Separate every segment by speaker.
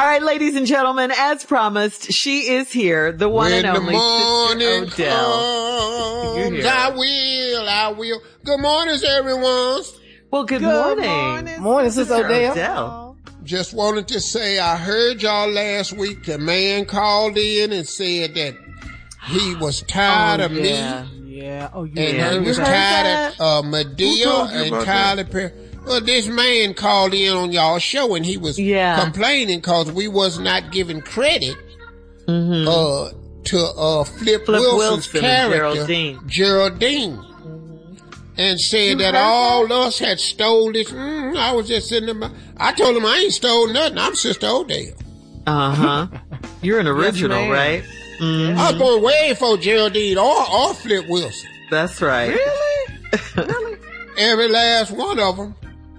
Speaker 1: All right, ladies and gentlemen, as promised, she is here, the one and only Sister Odell.
Speaker 2: I will. Good morning, everyone.
Speaker 1: Well, good morning.
Speaker 3: Morning, Sister Odell.
Speaker 2: Just wanted to say I heard y'all last week. A man called in and said that he was tired of me.
Speaker 3: Yeah. Oh,
Speaker 2: yeah. And he was tired of Medea and Tyler Perry. Well, this man called in on y'all show and he was complaining because we was not giving credit to Flip Wilson's character, Geraldine. And said that all us had stole this. I was just sitting there. I told him I ain't stole nothing. I'm Sister Odell.
Speaker 1: You're an original, right?
Speaker 2: Mm-hmm. I was born way before Geraldine or Flip Wilson.
Speaker 1: That's right.
Speaker 2: Really? Every last one of them.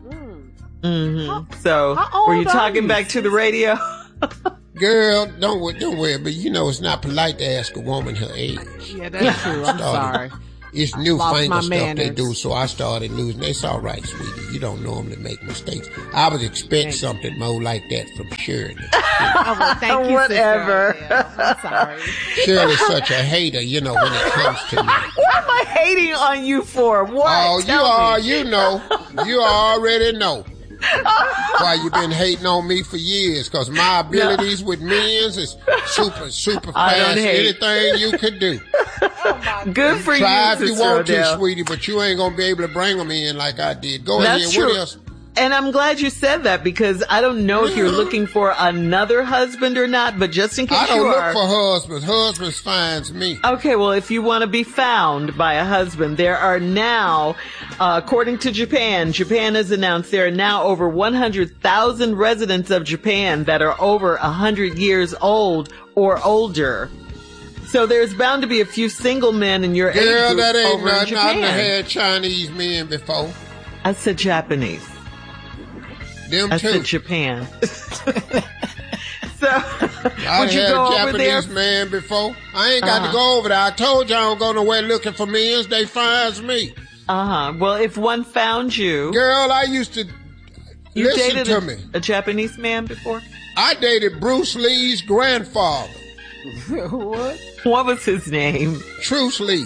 Speaker 1: So, were you talking back to the radio?
Speaker 2: Girl, don't worry. But you know it's not polite to ask a woman her age.
Speaker 3: Yeah, that's true. I'm sorry.
Speaker 2: It's newfangled stuff they do, so I started losing. It's all right, sweetie. You don't normally make mistakes. I would expect something more like that from Shirley.
Speaker 3: Thank you,
Speaker 1: whatever.
Speaker 3: I'm sorry.
Speaker 2: Shirley's such a hater, when it comes to me.
Speaker 1: What am I hating on you for? What?
Speaker 2: Oh, you already know. Why you been hating on me for years? Because my abilities with men's is super fast. Anything you could do.
Speaker 1: Good for you,
Speaker 2: try if you want
Speaker 1: Odell.
Speaker 2: to, sweetie, but you ain't gonna be able to bring them in like I did. Go ahead.
Speaker 1: True.
Speaker 2: What else?
Speaker 1: And I'm glad you said that because I don't know if you're looking for another husband or not, but just in case
Speaker 2: I don't
Speaker 1: you
Speaker 2: look
Speaker 1: are.
Speaker 2: for husbands. Husbands finds me.
Speaker 1: Okay, well, if you want to be found by a husband, there are now, according to Japan has announced there are now over 100,000 residents of Japan that are over 100 years old or older. So there's bound to be a few single men in your age group
Speaker 2: that ain't
Speaker 1: over in Japan.
Speaker 2: I've never had Chinese men before.
Speaker 1: I said Japanese.
Speaker 2: Them
Speaker 1: I
Speaker 2: too.
Speaker 1: said Japan. So,
Speaker 2: I
Speaker 1: would you
Speaker 2: had
Speaker 1: go
Speaker 2: a
Speaker 1: over there?
Speaker 2: Japanese man before. I ain't got to go over there. I told you I don't go nowhere looking for men. They finds me.
Speaker 1: Well, if one found you.
Speaker 2: Girl, I used to
Speaker 1: You
Speaker 2: listen
Speaker 1: dated
Speaker 2: to me.
Speaker 1: a Japanese man before?
Speaker 2: I dated Bruce Lee's grandfather.
Speaker 3: What?
Speaker 1: What was his name?
Speaker 2: Truce Lee.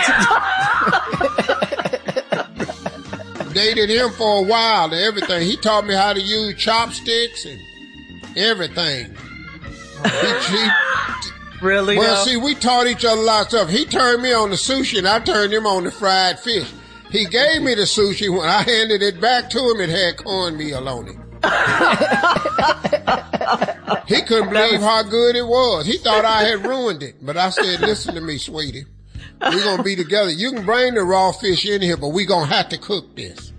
Speaker 2: Dated him for a while and everything. He taught me how to use chopsticks and everything.
Speaker 1: Really?
Speaker 2: Well, see, we taught each other a lot of stuff. He turned me on the sushi and I turned him on the fried fish. He gave me the sushi. When I handed it back to him, it had cornmeal on it. He couldn't believe how good it was. He thought I had ruined it. But I said, listen to me, sweetie. We're going to be together. You can bring the raw fish in here, but we're going to have to cook this.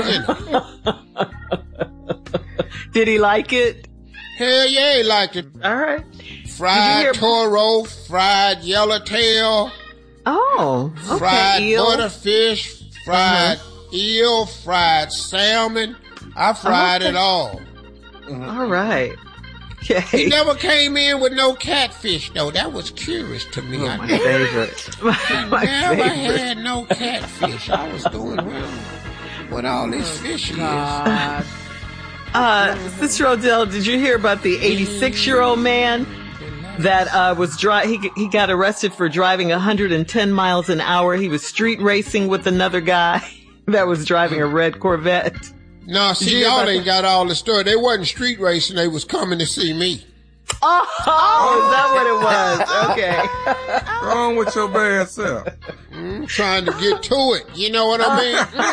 Speaker 1: Did he like it?
Speaker 2: Hell yeah, he liked it.
Speaker 1: All right.
Speaker 2: Fried toro, fried yellowtail.
Speaker 1: Oh, okay.
Speaker 2: Fried
Speaker 1: eel.
Speaker 2: butterfish, fried eel, fried salmon. I fried it all.
Speaker 1: All right. Okay.
Speaker 2: He never came in with no catfish, though. That was curious to me.
Speaker 1: My favorite.
Speaker 2: My never had no catfish. I was doing well with all this fish is.
Speaker 1: Sister Odell, did you hear about the 86-year-old man that he got arrested for driving 110 miles an hour? He was street racing with another guy that was driving a red Corvette.
Speaker 2: No, see, y'all ain't got all the story. They wasn't street racing. They was coming to see me.
Speaker 1: Oh, is that what it was? Okay.
Speaker 4: What's wrong with your bad self?
Speaker 2: Trying to get to it. You know what I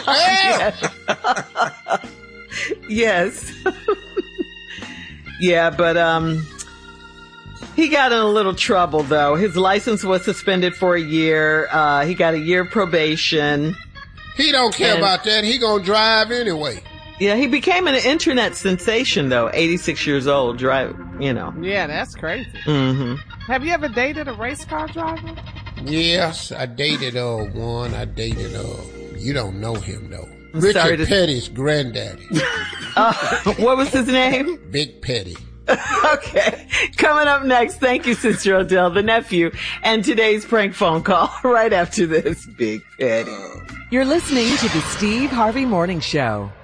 Speaker 2: mean?
Speaker 1: Yes. Yeah, but he got in a little trouble, though. His license was suspended for a year. He got a year probation.
Speaker 2: He don't care about that. He gonna drive anyway.
Speaker 1: Yeah, he became an internet sensation, though. 86 years old,
Speaker 3: Yeah, that's crazy.
Speaker 1: Mm-hmm.
Speaker 3: Have you ever dated a race car driver?
Speaker 2: Yes, I dated one. I dated you don't know him though. Richard Petty's granddaddy.
Speaker 1: What was his name?
Speaker 2: Big Petty.
Speaker 1: Okay. Coming up next, thank you, Sister Odell, the nephew, and today's prank phone call right after this. Big Petty.
Speaker 5: You're listening to the Steve Harvey Morning Show.